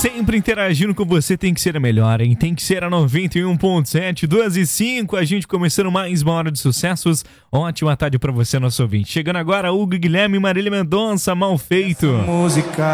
Sempre interagindo com você, tem que ser a melhor, hein? Tem que ser a 91.7, 2h05, a gente começando mais uma hora de sucessos. Ótima tarde pra você, nosso ouvinte. Chegando agora, Hugo Guilherme e Marília Mendonça, Mal Feito. Essa música